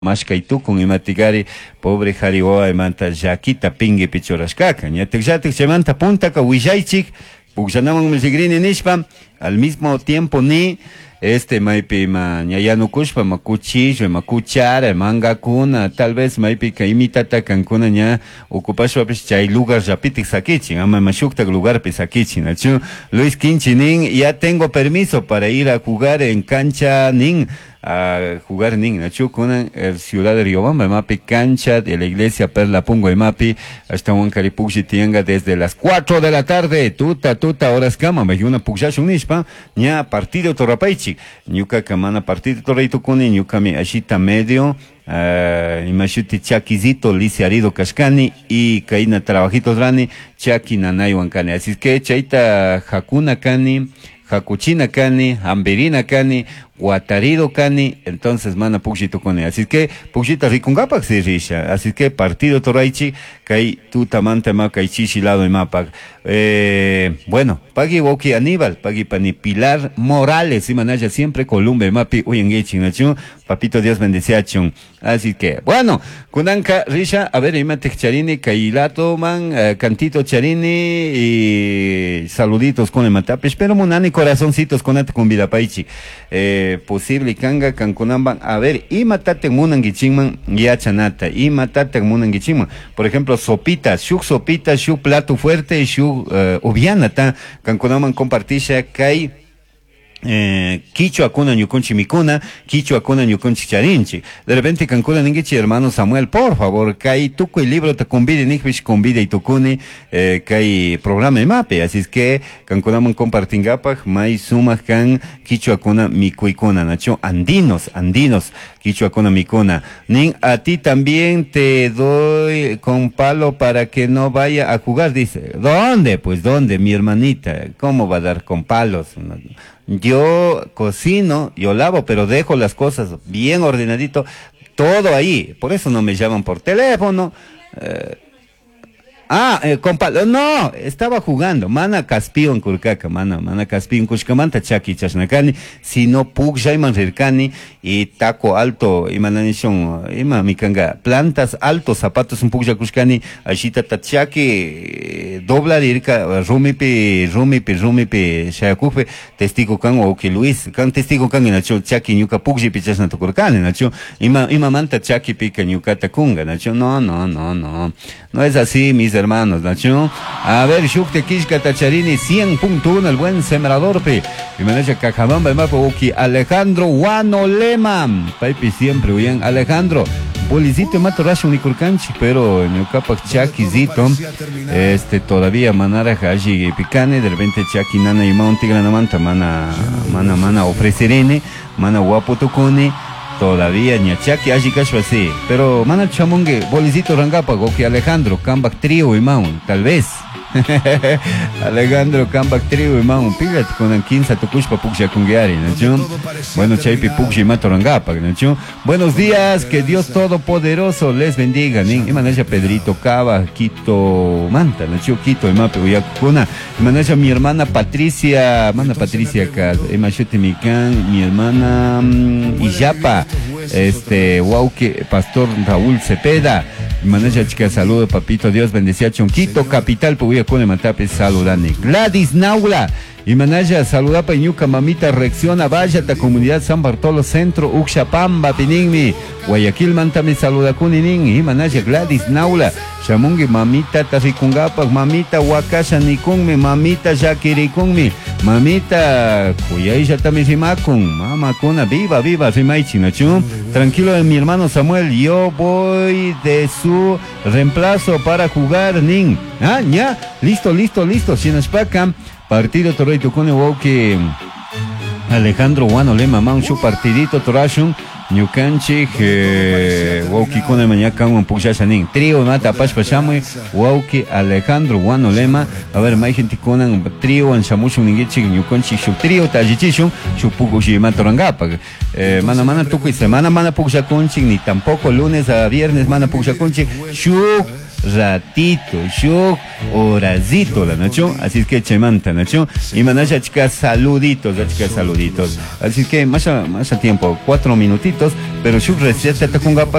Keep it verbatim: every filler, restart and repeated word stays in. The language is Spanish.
Mashkaitukun imatigari pobre hariwa imanta llakita pingue pichorashkaka ñatikllatik chaymanta puntaka willaychik pukllanman milligrini nishpa al mismo tiempo ni este maypi ma ñayanukushpa ma cuchillo ma cuchara mangakuna tal vez maypi ka imitata kankuna ña ocupashpapish chay lugar rapitik sakichin ama mashuktak lugarpi sakichin nachu Luis Kinchi nin ya tengo permiso para ir a jugar en cancha nin a jugar nin nachu kuna el ciudad de Riobamba mapi cancha de la iglesia Perla Pungo de mapi hasta un caripuxi tienga desde las cuatro de la tarde tuta tuta horas kama me una puxashun nishpa ña partido torrapaichi ñuka kamana partido torreito kuni ñuka mi ashita medio Uh, imashuti chakizito lisiarido kashkani y kaina trabajitos rani chaki nanay wankani así que chaita hakuna kani hakuchina kani ambirina kani guatarido kani entonces mana puxito kone así que puxita rikungapak se risha así que partido toraichi kai tuta manta ma kai chichi lado mapak eh, bueno pagi woki Aníbal pagi pani Pilar Morales y manaya siempre Columbe mapi uyengechi nachu papito Dios bendeciachun así que bueno kunanka risha a ver imate charini kailato man uh, cantito charini y saluditos con el matape espero munani corazoncitos con ate con vida paichi eh, posible kanga kankunamban a ver y matate munangichingman ya chanata y matate munangichingman por ejemplo sopita shuk sopita shuk plato fuerte shuk uh, ubianata kankunamban compartisha kai Eh, Quicho Acuna Ñuconchi Micuna, Quicho Acuna Ñuconchi Charinchi. De repente Cancuna Ningichi, hermano Samuel, por favor, Kai Tuco y libro te convide, Nigbish convide y Tucuni, eh, Kai programa de mape. Así es que Cancunaman compartingapaj, Mai Suma Can, Quicho Acuna Micuicuna, Nacho, Andinos, Andinos, Quicho Acuna Micuna. Nin, a ti también te doy con palo para que no vaya a jugar, dice. ¿Dónde? Pues ¿dónde, mi hermanita? ¿Cómo va a dar con palos? Yo cocino, yo lavo, pero dejo las cosas bien ordenadito, todo ahí. Por eso no me llaman por teléfono. Eh, Ah, eh, compa, no, estaba jugando. Mana Caspio en Kurkaka, mana, mana Caspio en Kushkamanta Chaki Chasnakani, sino Pug Jaiman Rirkani y taco alto, y mananishon, ima mikanga, plantas altos, zapatos en Pug Jakushkani, Ashita Tachaki, dobla Rirka, Rumipi, Rumipi, Rumipi, Shayakufe, testigo kan o que Luis, kan testigo kan en Nacho Chaki, Nyuka Pug Jipichasna Tukurkani, Nacho, ima, ima manta Chaki Pika Nyukata Kunga, Nacho, no, no, no, no, no es así, mis hermanos, Nacho. A ver, Shukte Kishka Tacharini, cien punto uno, el buen sembrador, pe. Y maneja Cajabamba, el mapa, Oki, Alejandro Guanolema. Paipi siempre, bien, Alejandro. Policito mato rash unikurkanchi, pero en el capac Chakizito, este, todavía manara haji y picane, de repente Chaki nana y maunti granamanta, mana, mana, mana, ofrecerene, mana guapo tocone. Todavía ñachaki allí cacho así, pero mana chamongue, bolicito rangapago que Alejandro, Cambak Trio y Maun, tal vez. Alejandro Cambak Trio y Maun, pígate con el quince tucushpa puxia kungiari, ¿no? Bueno, chaipi puxi mato rangapa, ¿no? Buenos días, que Dios Todopoderoso les bendiga, ¿no? Y maneja Pedrito Cava, Quito Manta, ¿no? Quito y mape, uyakuna, y maneja mi hermana Patricia, mana Patricia acá, Emachute Mican, mi hermana mmm, Iyapa, este, Wauke, Pastor Raúl Cepeda, maneja chica, saludo, papito, Dios bendecía Chonquito, capital, pues con el matape, saludane. Gladys Naula, y manaya, saluda pa Ñuca, mamita, reacciona, vaya, ta comunidad San Bartolo Centro, Uxapamba, Piningmi, Guayaquil, mantame, saluda con inin, y manaya, Gladys Naula, Shamungi, mamita, taricungapas, mamita, Wakasha, Nikunmi, mamita, Yakirikunmi, mamita, Cuyaisha, también Rimakun, mamá, cuna, viva, viva, Rimaichi, Nachu. Tranquilo, mi hermano Samuel, yo voy de su reemplazo para jugar, nin. Ah, ya, listo, listo, listo, Sinashpaka. Partido Torreito Cone Woke Alejandro Guanolema Manchu partidito Torashun Ñucanchi Woke Cone Mañaca un Puxashanin Trío Mata Pashpashamui Woke Alejandro Guanolema a ver más gente con trío en Shamushun Ningichi Ñucanchi Shuk Trío Tajichishun Shupugushi Matorangapa eh, Mana Mana Tuku y Semana Mana Puxaconchi ni tampoco lunes a viernes Mana Puxaconchi Shuk ratito, shuk, horacito, la nacho, así es que chemanta, nacho, y manaya chica saluditos, chica saluditos, así que más a, más a tiempo, cuatro minutitos, pero shuk receta te con